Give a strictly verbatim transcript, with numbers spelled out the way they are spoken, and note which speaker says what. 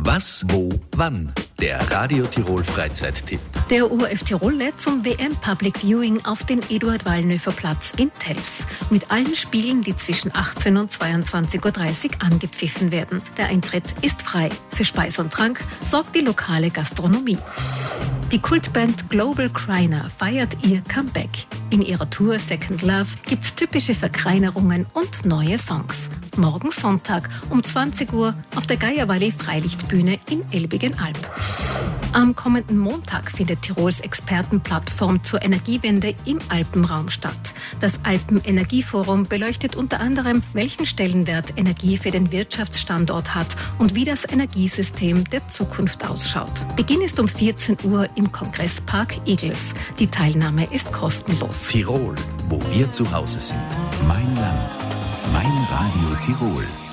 Speaker 1: Was, wo, wann? Der Radio Tirol Freizeittipp.
Speaker 2: Der O R F Tirol lädt zum W M Public Viewing auf den Eduard-Wallnöfer-Platz in Telfs. Mit allen Spielen, die zwischen achtzehn und zweiundzwanzig Uhr dreißig angepfiffen werden. Der Eintritt ist frei. Für Speis und Trank sorgt die lokale Gastronomie. Die Kultband Global Kreiner feiert ihr Comeback. In ihrer Tour Second Love gibt's typische Verkleinerungen und neue Songs. Morgen Sonntag um zwanzig Uhr auf der Geierwalli Freilichtbühne in Elbigen-Alb. Am kommenden Montag findet Tirols Expertenplattform zur Energiewende im Alpenraum statt. Das Alpenenergieforum beleuchtet unter anderem, welchen Stellenwert Energie für den Wirtschaftsstandort hat und wie das Energiesystem der Zukunft ausschaut. Beginn ist um vierzehn Uhr im Kongresspark Igels. Die Teilnahme ist kostenlos.
Speaker 1: Tirol, wo wir zu Hause sind. Mein Land. Mein Radio Tirol.